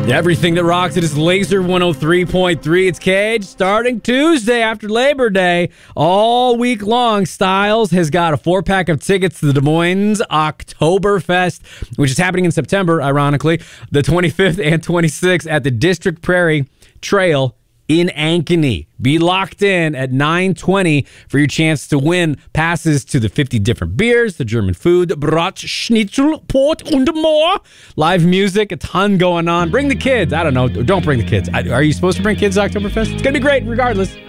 Everything that rocks it is Laser 103.3. It's Cage starting Tuesday after Labor Day. All week long, Styles has got a 4-pack of tickets to the Des Moines Oktoberfest, which is happening in September, ironically, the 25th and 26th at the District Prairie Trail in Ankeny. Be locked in at 9:20 for your chance to win passes to the 50 different beers, the German food, Brat, Schnitzel, Port und more. Live music, a ton going on. Bring the kids. I don't know. Don't bring the kids. Are you supposed to bring kids to Oktoberfest? It's going to be great regardless.